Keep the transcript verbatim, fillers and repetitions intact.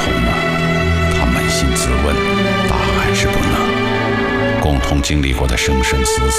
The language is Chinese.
同吗？他扪心自问，答案是不能。共同经历过的生生死死，